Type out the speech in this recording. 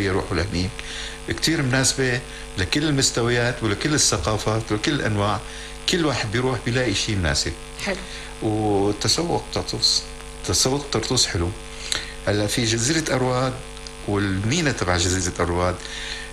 يروحوا لهنيك، كتير مناسبة لكل المستويات ولكل الثقافات ولكل الأنواع. كل واحد بيروح بيلاقي شيء مناسب. حلو. وتسوق طرطوس حلو. هلا في جزيرة أرواد والمينا تبع جزيرة أرواد